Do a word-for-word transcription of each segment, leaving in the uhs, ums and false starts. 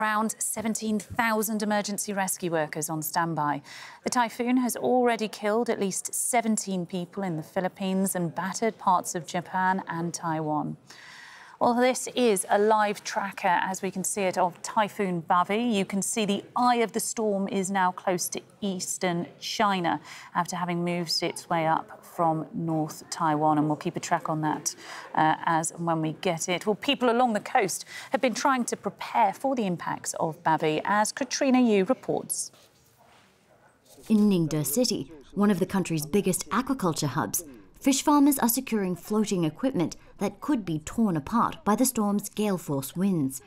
Around seventeen thousand emergency rescue workers on standby. The typhoon has already killed at least seventeen people in the Philippines and battered parts of Japan and Taiwan. Well, this is a live tracker, as we can see it, of Typhoon Bavi. You can see the eye of the storm is now close to eastern China after having moved its way up from North Taiwan, and we'll keep a track on that uh, as and when we get it. Well, people along the coast have been trying to prepare for the impacts of Bavi, as Katrina Yu reports. In Ningde City, one of the country's biggest aquaculture hubs, fish farmers are securing floating equipment that could be torn apart by the storm's gale-force winds.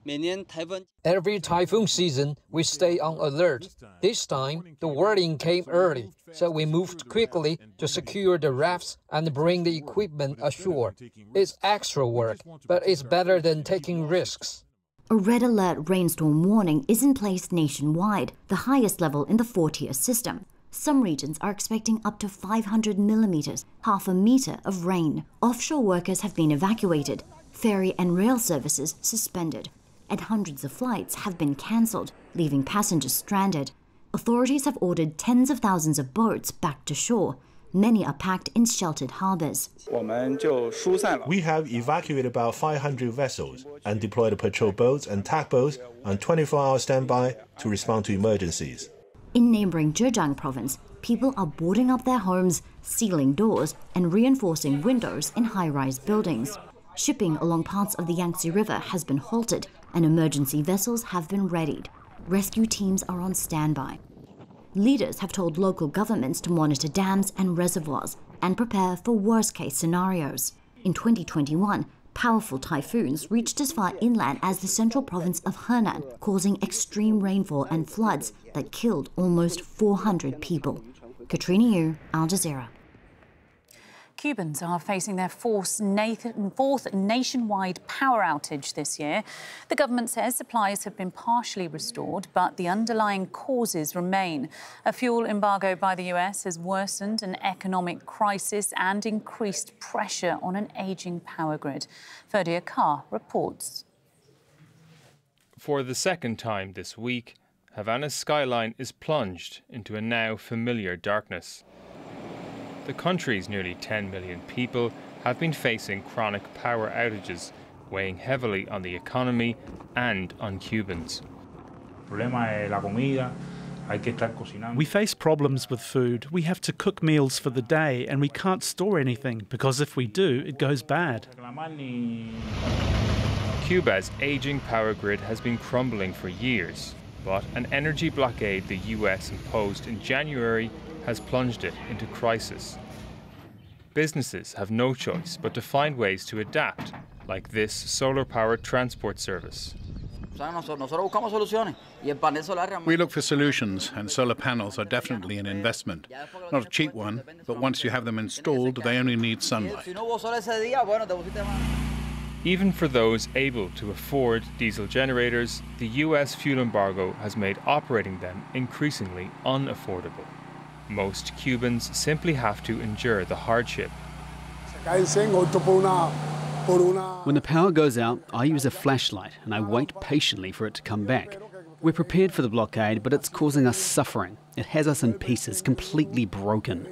Every typhoon season, we stay on alert. This time, the warning came early, so we moved quickly to secure the rafts and bring the equipment ashore. It's extra work, but it's better than taking risks. A red alert rainstorm warning is in place nationwide, the highest level in the four-tier system. Some regions are expecting up to five hundred millimeters, half a meter of rain. Offshore workers have been evacuated, ferry and rail services suspended, and hundreds of flights have been cancelled, leaving passengers stranded. Authorities have ordered tens of thousands of boats back to shore. Many are packed in sheltered harbours. We have evacuated about five hundred vessels and deployed patrol boats and tugboats on twenty-four hour standby to respond to emergencies. In neighbouring Zhejiang province, people are boarding up their homes, sealing doors and reinforcing windows in high-rise buildings. Shipping along parts of the Yangtze River has been halted and emergency vessels have been readied. Rescue teams are on standby. Leaders have told local governments to monitor dams and reservoirs and prepare for worst-case scenarios. In twenty twenty-one, powerful typhoons reached as far inland as the central province of Henan, causing extreme rainfall and floods that killed almost four hundred people. Katrina Yu, Al Jazeera. Cubans are facing their fourth nationwide power outage this year. The government says supplies have been partially restored, but the underlying causes remain. A fuel embargo by the U S has worsened an economic crisis and increased pressure on an ageing power grid. Ferdia Carr reports. For the second time this week, Havana's skyline is plunged into a now familiar darkness. The country's nearly ten million people have been facing chronic power outages, weighing heavily on the economy and on Cubans. We face problems with food. We have to cook meals for the day and we can't store anything because if we do, it goes bad. Cuba's ageing power grid has been crumbling for years, but an energy blockade the U S imposed in January has plunged it into crisis. Businesses have no choice but to find ways to adapt, like this solar-powered transport service. We look for solutions, and solar panels are definitely an investment. Not a cheap one, but once you have them installed, they only need sunlight. Even for those able to afford diesel generators, the U S fuel embargo has made operating them increasingly unaffordable. Most Cubans simply have to endure the hardship. When the power goes out, I use a flashlight and I wait patiently for it to come back. We're prepared for the blockade, but it's causing us suffering. It has us in pieces, completely broken.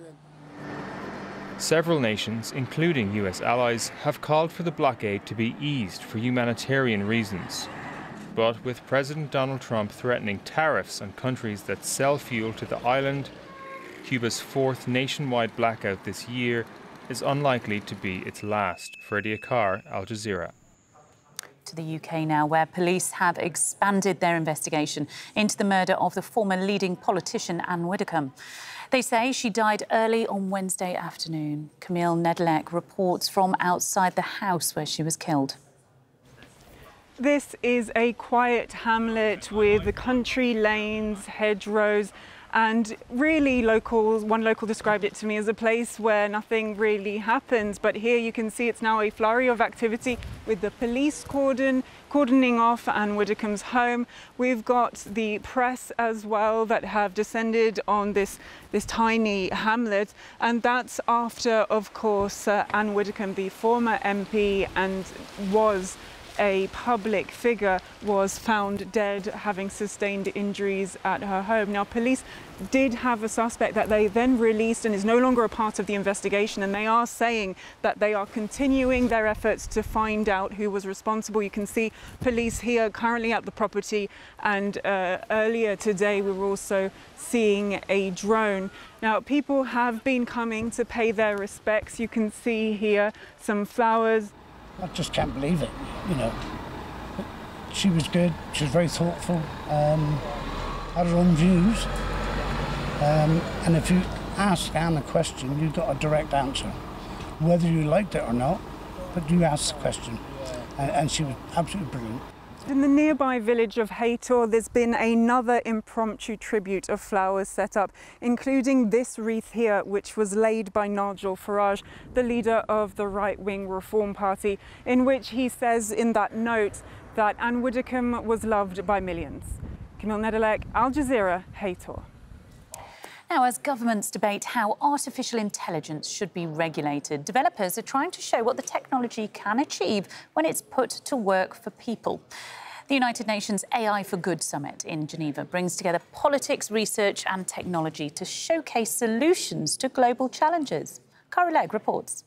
Several nations, including U S allies, have called for the blockade to be eased for humanitarian reasons. But with President Donald Trump threatening tariffs on countries that sell fuel to the island, Cuba's fourth nationwide blackout this year is unlikely to be its last. Ferdia Carr, Al Jazeera. To the U K now, where police have expanded their investigation into the murder of the former leading politician Anne Widdecombe. They say she died early on Wednesday afternoon. Camille Nedelec reports from outside the house where she was killed. This is a quiet hamlet with the country lanes, hedgerows, and really locals, one local described it to me as a place where nothing really happens. But here you can see it's now a flurry of activity with the police cordon, cordoning off Anne Widdecombe's home. We've got the press as well that have descended on this, this tiny hamlet. And that's after, of course, uh, Anne Widdecombe, the former M P and was a public figure was found dead, having sustained injuries at her home. Now, police did have a suspect that they then released and is no longer a part of the investigation, and they are saying that they are continuing their efforts to find out who was responsible. You can see police here currently at the property, and uh, earlier today we were also seeing a drone. Now, people have been coming to pay their respects. You can see here some flowers. I just can't believe it, you know. She was good, she was very thoughtful, um, had her own views. Um, and if you ask Anne a question, you've got a direct answer, whether you liked it or not, but you asked the question. And, and she was absolutely brilliant. In the nearby village of Haytor, there's been another impromptu tribute of flowers set up, including this wreath here, which was laid by Nigel Farage, the leader of the right-wing Reform Party, in which he says in that note that Anne Widdecombe was loved by millions. Camille Nedelec, Al Jazeera, Haytor. Now, as governments debate how artificial intelligence should be regulated, developers are trying to show what the technology can achieve when it's put to work for people. The United Nations A I for Good Summit in Geneva brings together politics, research and technology to showcase solutions to global challenges. Cara Legg reports.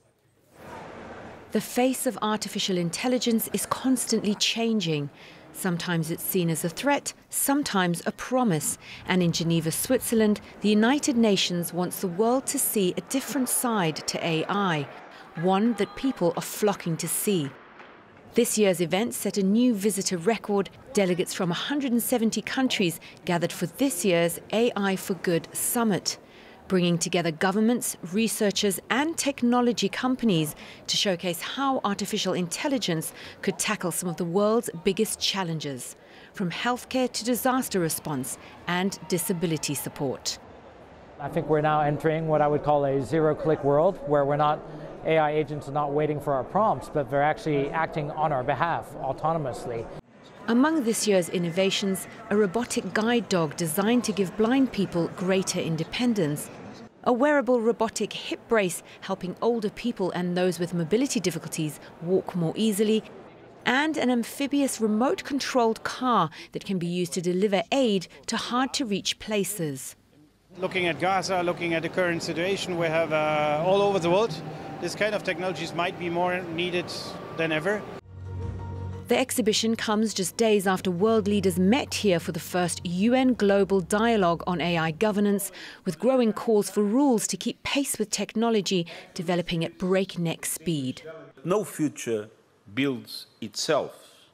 The face of artificial intelligence is constantly changing. Sometimes it's seen as a threat, sometimes a promise. And in Geneva, Switzerland, the United Nations wants the world to see a different side to A I, one that people are flocking to see. This year's event set a new visitor record. Delegates from one hundred seventy countries gathered for this year's A I for Good Summit, bringing together governments, researchers and technology companies to showcase how artificial intelligence could tackle some of the world's biggest challenges, from healthcare to disaster response and disability support. I think we're now entering what I would call a zero-click world, where we're not, A I agents are not waiting for our prompts, but they're actually acting on our behalf autonomously. Among this year's innovations, a robotic guide dog designed to give blind people greater independence, a wearable robotic hip brace helping older people and those with mobility difficulties walk more easily, and an amphibious remote-controlled car that can be used to deliver aid to hard-to-reach places. Looking at Gaza, looking at the current situation we have uh, all over the world, this kind of technologies might be more needed than ever. The exhibition comes just days after world leaders met here for the first U N Global Dialogue on A I governance, with growing calls for rules to keep pace with technology developing at breakneck speed. No future builds itself.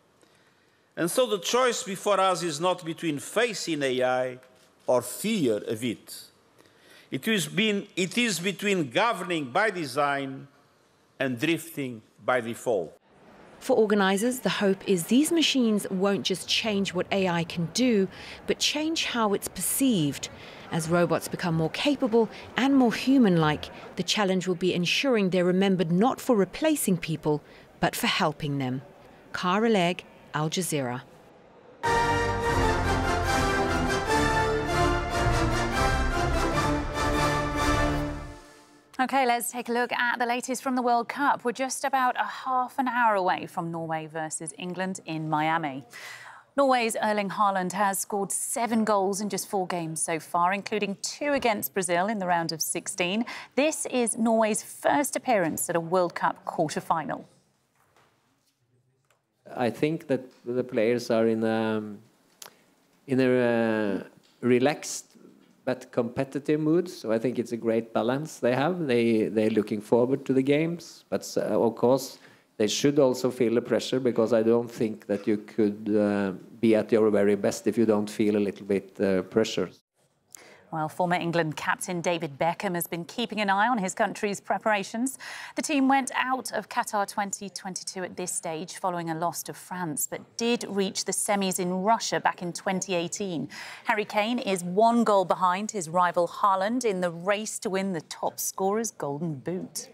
And so the choice before us is not between faith in A I or fear of it. It is, been, it is between governing by design and drifting by default. For organisers, the hope is these machines won't just change what A I can do, but change how it's perceived. As robots become more capable and more human-like, the challenge will be ensuring they're remembered not for replacing people, but for helping them. Cara Legg, Al Jazeera. OK, let's take a look at the latest from the World Cup. We're just about a half an hour away from Norway versus England in Miami. Norway's Erling Haaland has scored seven goals in just four games so far, including two against Brazil in the round of sixteen. This is Norway's first appearance at a World Cup quarter-final. I think that the players are in a, in a uh, relaxed but competitive mood, so I think it's a great balance they have. They, they're looking forward to the games, but uh, of course they should also feel the pressure, because I don't think that you could uh, be at your very best if you don't feel a little bit uh, pressure. Well, former England captain David Beckham has been keeping an eye on his country's preparations. The team went out of Qatar twenty twenty-two at this stage following a loss to France, but did reach the semis in Russia back in twenty eighteen. Harry Kane is one goal behind his rival Haaland in the race to win the top scorer's Golden Boot.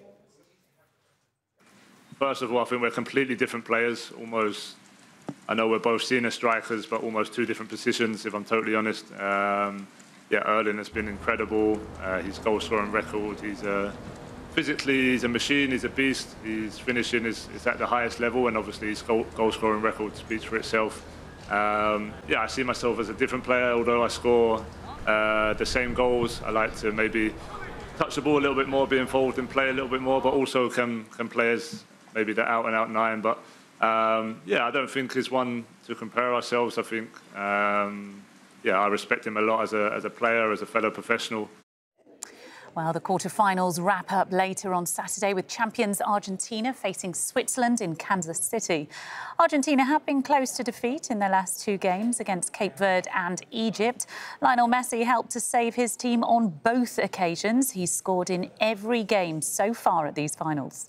First of all, I think we're completely different players, almost. I know we're both senior strikers, but almost two different positions, if I'm totally honest. Um, Yeah, Erling has been incredible. Uh, his goal-scoring record, he's a physically, he's a machine, he's a beast. His finishing is, is at the highest level, and obviously his goal, goal scoring record speaks for itself. Um, yeah, I see myself as a different player, although I score uh, the same goals. I like to maybe touch the ball a little bit more, be involved and play a little bit more, but also can, can play as maybe the out-and-out nine. But um, yeah, I don't think there's one to compare ourselves. I think, um, yeah, I respect him a lot as a, as a player, as a fellow professional. Well, the quarter-finals wrap up later on Saturday with champions Argentina facing Switzerland in Kansas City. Argentina have been close to defeat in their last two games against Cape Verde and Egypt. Lionel Messi helped to save his team on both occasions. He's scored in every game so far at these finals.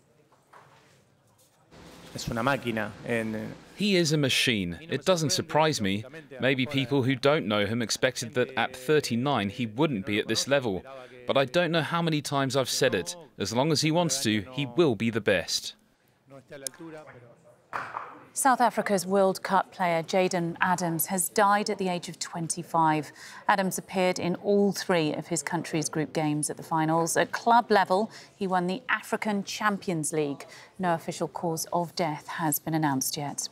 Es una máquina. En... He is a machine. It doesn't surprise me. Maybe people who don't know him expected that at thirty-nine he wouldn't be at this level. But I don't know how many times I've said it. As long as he wants to, he will be the best. South Africa's World Cup player Jayden Adams has died at the age of twenty-five. Adams appeared in all three of his country's group games at the finals. At club level, he won the African Champions League. No official cause of death has been announced yet.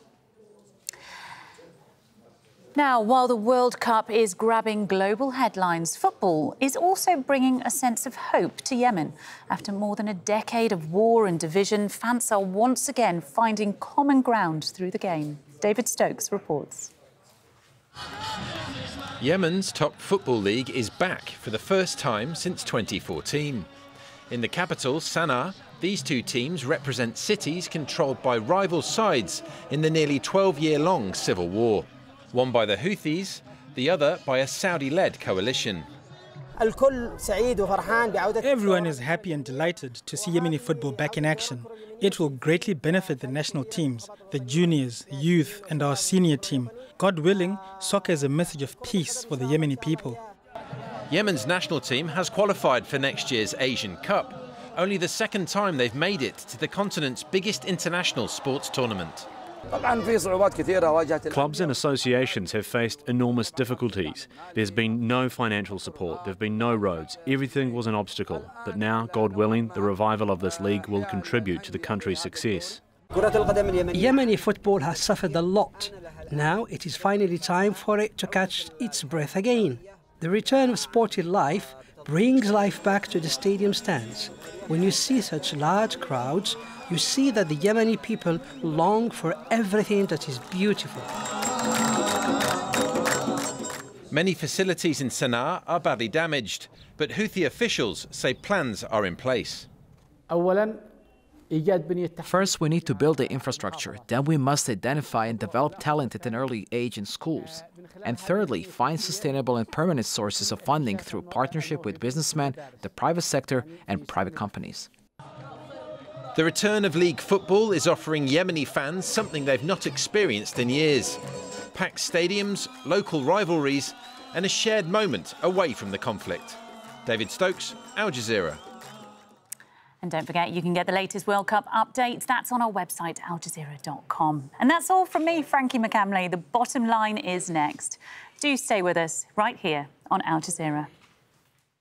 Now, while the World Cup is grabbing global headlines, football is also bringing a sense of hope to Yemen. After more than a decade of war and division, fans are once again finding common ground through the game. David Stokes reports. Yemen's top football league is back for the first time since twenty fourteen. In the capital, Sana'a, these two teams represent cities controlled by rival sides in the nearly twelve-year-long civil war. One by the Houthis, the other by a Saudi-led coalition. Everyone is happy and delighted to see Yemeni football back in action. It will greatly benefit the national teams, the juniors, youth and our senior team. God willing, soccer is a message of peace for the Yemeni people. Yemen's national team has qualified for next year's Asian Cup. Only the second time they've made it to the continent's biggest international sports tournament. Clubs and associations have faced enormous difficulties. There's been no financial support, there have been no roads, everything was an obstacle. But now, God willing, the revival of this league will contribute to the country's success. Yemeni football has suffered a lot. Now it is finally time for it to catch its breath again. The return of sporty life brings life back to the stadium stands. When you see such large crowds, you see that the Yemeni people long for everything that is beautiful. Many facilities in Sana'a are badly damaged, but Houthi officials say plans are in place. First, we need to build the infrastructure. Then we must identify and develop talent at an early age in schools. And thirdly, find sustainable and permanent sources of funding through partnership with businessmen, the private sector and private companies. The return of league football is offering Yemeni fans something they've not experienced in years. Packed stadiums, local rivalries, and a shared moment away from the conflict. David Stokes, Al Jazeera. And don't forget, you can get the latest World Cup updates. That's on our website, al jazeera dot com. And that's all from me, Frankie McCamley. The bottom line is next. Do stay with us right here on Al Jazeera.